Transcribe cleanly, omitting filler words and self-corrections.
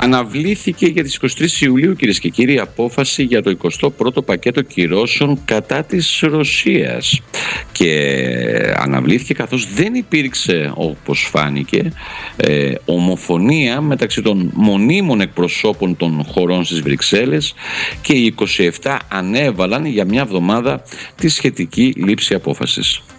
Αναβλήθηκε για τις 23 Ιουλίου, κυρίες και κύριοι, απόφαση για το 21ο πακέτο κυρώσεων κατά της Ρωσίας. Και αναβλήθηκε καθώς δεν υπήρξε, όπως φάνηκε, ομοφωνία μεταξύ των μονίμων εκπροσώπων των χωρών στις Βρυξέλλες, και οι 27 ανέβαλαν για μια εβδομάδα τη σχετική λήψη απόφασης.